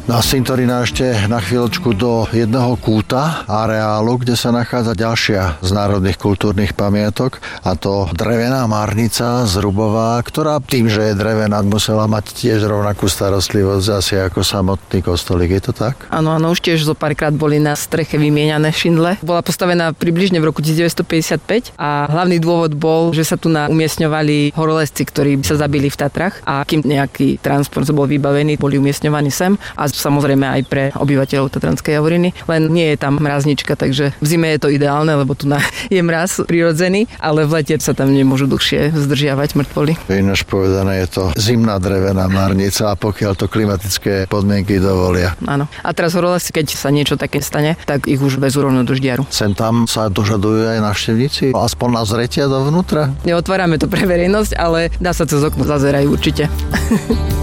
Na cintorína ešte na chvíľočku do jedného kúta areálu, kde sa nachádza ďalšia z národných kultúrnych pamiatok, a to drevená márnica z Rubová, ktorá tým, že je drevená, musela mať tiež rovnakú starostlivosť asi ako samotný kostolík. Je to tak? Áno, už tiež zo párkrát boli na streche vymieňané šindle. Bola postavená približne v roku 1955 a hlavný dôvod bol, že sa tu umiestňovali horolezci, ktorí sa zabili v Tatrách, a kým nejaký transport bol vybavený, boli umiestňovaní sem, a samozrejme aj pre obyvateľov Tatranskej Javoriny. Len nie je tam mraznička, takže v zime je to ideálne, lebo tu je mraz prirodzený, ale v lete sa tam nemôžu dlhšie zdržiavať mŕtvoly. Ináč povedané, je to zimná drevená márnica, a pokiaľ to klimatické podmienky dovolia. Áno. A teraz horolezci, keď sa niečo také stane, tak ich už vezú rovno do Ždiaru. Sem tam sa dožadujú aj návštevníci, aspoň na zretia dovnútra. Neotvárame to pre verejnosť, ale dá sa cez okno zazerajú určite.